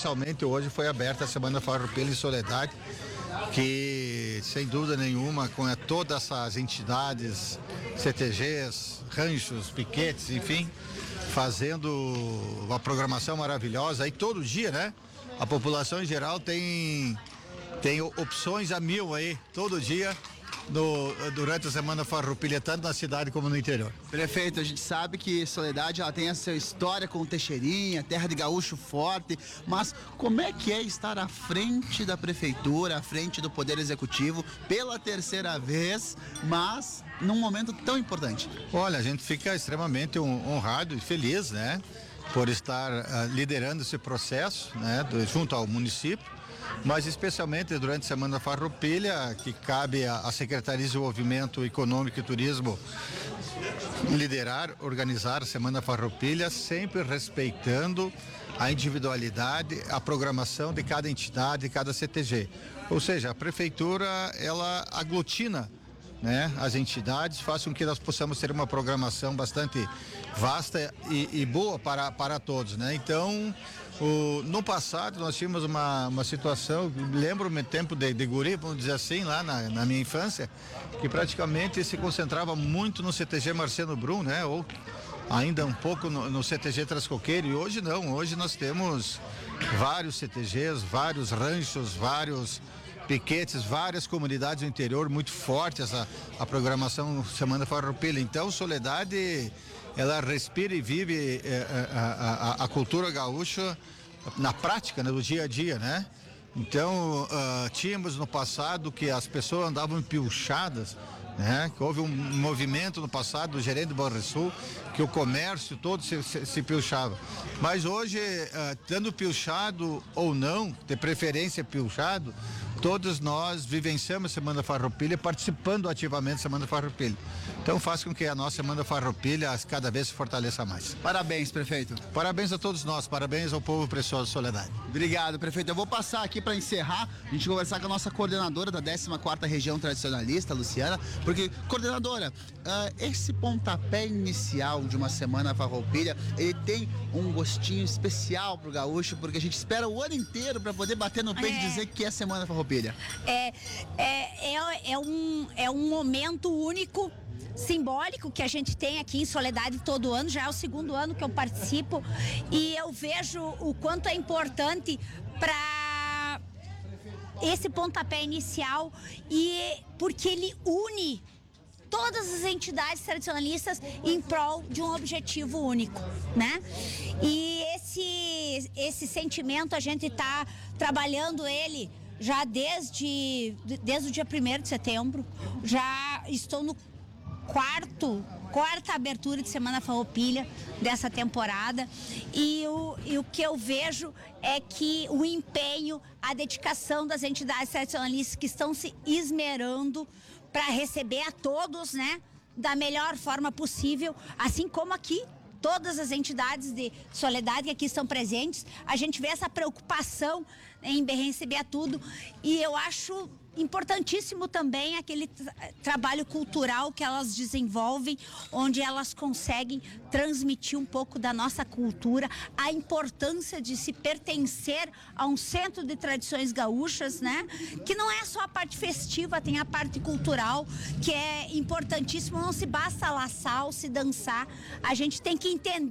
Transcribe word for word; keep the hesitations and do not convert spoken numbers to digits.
especialmente hoje foi aberta a Semana Farroupilha em Soledade, que sem dúvida nenhuma, com todas essas entidades, C T Gs, ranchos, piquetes, enfim, fazendo uma programação maravilhosa. Aí todo dia, né? A população em geral tem, tem opções a mil aí, todo dia. No, durante a Semana Farroupilha, tanto na cidade como no interior. Prefeito, a gente sabe que Soledade ela tem a sua história com Teixeirinha, terra de gaúcho forte, mas como é que é estar à frente da prefeitura, à frente do Poder Executivo, pela terceira vez, mas num momento tão importante? Olha, a gente fica extremamente honrado e feliz, né, por estar uh, liderando esse processo, né, do, junto ao município. Mas especialmente durante a Semana Farroupilha, que cabe à Secretaria de Desenvolvimento Econômico e Turismo liderar, organizar a Semana Farroupilha, sempre respeitando a individualidade, a programação de cada entidade, de cada C T G. Ou seja, a prefeitura, ela aglutina, né, as entidades, faz com que nós possamos ter uma programação bastante vasta e, e boa para, para todos, né? Então, o, no passado nós tínhamos uma, uma situação, lembro-me tempo de, de guri, vamos dizer assim, lá na, na minha infância, que praticamente se concentrava muito no C T G Marciano Brum, né? Ou ainda um pouco no, no C T G Trascoqueiro, e hoje não, hoje nós temos vários C T Gs, vários ranchos, vários piquetes, várias comunidades do interior, muito forte essa a programação Semana Farroupilha. Então, Soledade, ela respira e vive é, a, a, a cultura gaúcha na prática, né, do dia a dia, né? Então, uh, tínhamos no passado que as pessoas andavam empilchadas, né? Que houve um movimento no passado do gerente do Banrisul, que o comércio todo se, se, se pilchava. Mas hoje, uh, tendo pilchado ou não, de preferência pilchado, todos nós vivenciamos a Semana Farroupilha, participando ativamente da Semana Farroupilha. Então faz com que a nossa Semana Farroupilha cada vez se fortaleça mais. Parabéns, prefeito. Parabéns a todos nós, parabéns ao povo precioso de Soledade. Obrigado, prefeito. Eu vou passar aqui para encerrar, a gente conversar com a nossa coordenadora da décima quarta Região Tradicionalista, Luciana, porque, coordenadora, uh, esse pontapé inicial de uma Semana Farroupilha, ele tem um gostinho especial pro gaúcho, porque a gente espera o ano inteiro para poder bater no peito é. e dizer que é Semana Farroupilha. É, é, é, é, um, é um momento único, simbólico, que a gente tem aqui em Soledade todo ano. Já é o segundo ano que eu participo e eu vejo o quanto é importante para esse pontapé inicial, e porque ele une todas as entidades tradicionalistas em prol de um objetivo único, né? E esse, esse sentimento a gente está trabalhando ele já desde, desde o dia primeiro de setembro. Já estou no quarto, quarta abertura de Semana Farroupilha dessa temporada, e o, e o que eu vejo é que o empenho, a dedicação das entidades tradicionalistas que estão se esmerando para receber a todos, né, da melhor forma possível, assim como aqui todas as entidades de Soledade que aqui estão presentes, a gente vê essa preocupação em receber a tudo, e eu acho importantíssimo também aquele tra trabalho cultural que elas desenvolvem, onde elas conseguem transmitir um pouco da nossa cultura, a importância de se pertencer a um centro de tradições gaúchas, né? Que não é só a parte festiva, tem a parte cultural, que é importantíssimo. Não se basta laçar ou se dançar, a gente tem que entender